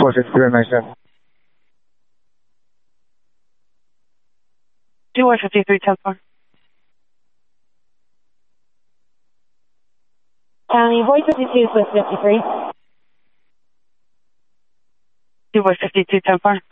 46097. 2153-10-4. County Voice 52, Swift 53. 2152-10-4.